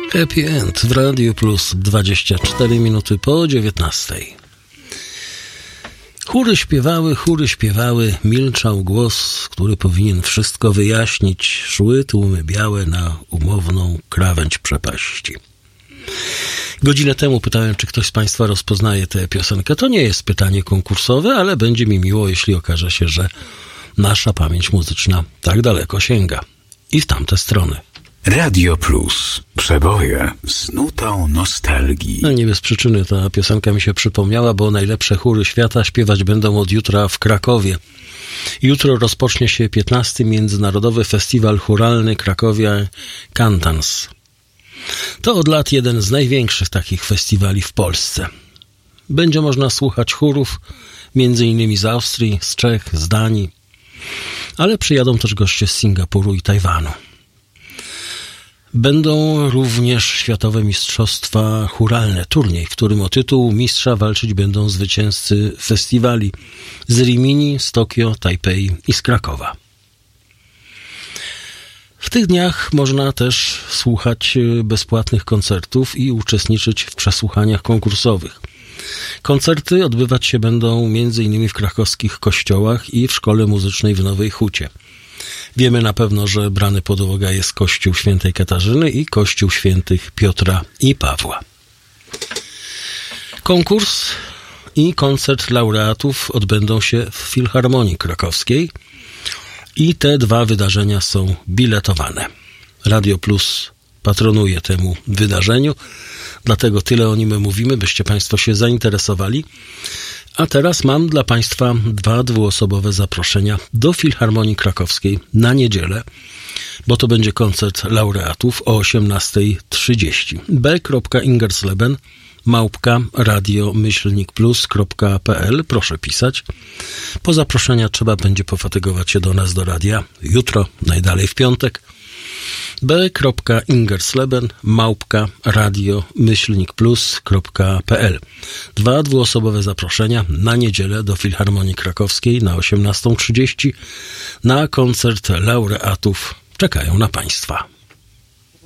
Happy End w Radiu Plus, 24 minuty po 19. Chóry śpiewały, milczał głos, który powinien wszystko wyjaśnić. Szły tłumy białe na umowną krawędź przepaści. Godzinę temu pytałem, czy ktoś z Państwa rozpoznaje tę piosenkę. To nie jest pytanie konkursowe, ale będzie mi miło, jeśli okaże się, że nasza pamięć muzyczna tak daleko sięga. I w tamte strony. Radio Plus. Przeboje z nutą nostalgii. No nie bez przyczyny ta piosenka mi się przypomniała, bo najlepsze chóry świata śpiewać będą od jutra w Krakowie. Jutro rozpocznie się 15. Międzynarodowy Festiwal Chóralny Krakowia Cantans. To od lat jeden z największych takich festiwali w Polsce. Będzie można słuchać chórów, między innymi z Austrii, z Czech, z Danii, ale przyjadą też goście z Singapuru i Tajwanu. Będą również światowe mistrzostwa chóralne, turniej, w którym o tytuł mistrza walczyć będą zwycięzcy festiwali z Rimini, z Tokio, Tajpej i z Krakowa. W tych dniach można też słuchać bezpłatnych koncertów i uczestniczyć w przesłuchaniach konkursowych. Koncerty odbywać się będą m.in. w krakowskich kościołach i w Szkole Muzycznej w Nowej Hucie. Wiemy na pewno, że brany pod uwagę jest Kościół Świętej Katarzyny i Kościół Świętych Piotra i Pawła. Konkurs i koncert laureatów odbędą się w Filharmonii Krakowskiej i te dwa wydarzenia są biletowane. Radio Plus patronuje temu wydarzeniu, dlatego tyle o nim mówimy, byście Państwo się zainteresowali. A teraz mam dla Państwa 2 dwuosobowe zaproszenia do Filharmonii Krakowskiej na niedzielę, bo to będzie koncert laureatów o 18:30. b.ingersleben@radio-plus.pl. Proszę pisać. Po zaproszenia trzeba będzie pofatygować się do nas, do radia. Jutro, najdalej w piątek. b.ingersleben@radio-plus.pl. 2 dwuosobowe zaproszenia na niedzielę do Filharmonii Krakowskiej na 18:30 na koncert laureatów czekają na Państwa.